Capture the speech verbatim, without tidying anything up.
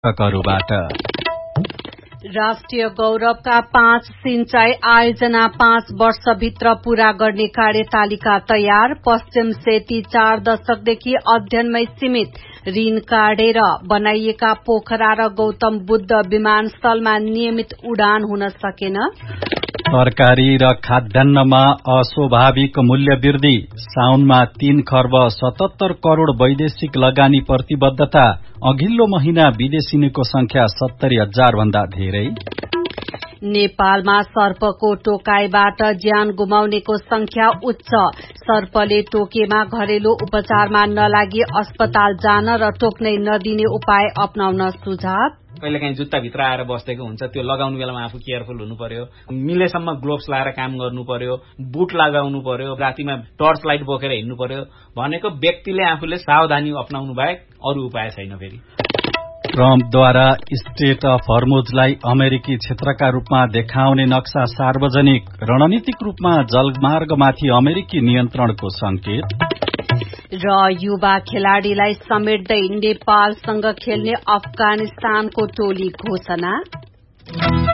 करुबाट राष्ट्रिय गौरवका पाँच सिंचाई आयोजना पाँच वर्षभित्र पूरा गर्ने कार्यतालिका तयार। पश्चिम सेती चार दशकदेखि अध्ययनमै सीमित ऋण काटेर बनाइएका पोखरा र गौतम बुद्ध विमानस्थलमा नियमित उडान हुन सकेन। तरकारी र खाद्यान्नमा अस्वाभाविक मूल्य वृद्धि। साउनमा तीन खर्ब सतहत्तर करोड़ वैदेशिक लगानी प्रतिबद्धता। अघिल्लो महिना विदेशिनीको संख्या सत्तरी हजार भन्दा धेरै। नेपालमा सर्पको टोकाइबाट ज्यान गुमाउनेको संख्या उच्च। सर्पले टोकेमा घरेलु उपचारमा नलागी अस्पताल जान र टोक्नै नदिने उपाय अपनाउन सुझाव। कहिलेकाहीँ जुत्ताभित्र आएर बसेको हुन्छ, त्यो लगाउनु बेलामा आफू केयरफुल हुनु पर्यो। मिलेसम्म ग्लोभ्स लगाएर काम गर्नु पर्यो, बुट लगाउनु पर्यो, रातिमा टर्च लाइट बोकेर हिँड्नु पर्यो। भनेको व्यक्तिले आफूले सावधानी अपनाउनु बाहेक अरू उपाय छैन। फेरि ट्रम्पद्वारा स्टेट अफ हर्मुजलाई अमेरिकी क्षेत्रका रूपमा देखाउने नक्सा सार्वजनिक। रणनीतिक रूपमा जलमार्गमाथि अमेरिकी नियन्त्रणको संकेत। र युवा खेलाड़ीलाई समेट्दै नेपालसँग खेल्ने अफगानिस्तानको टोली घोषणा।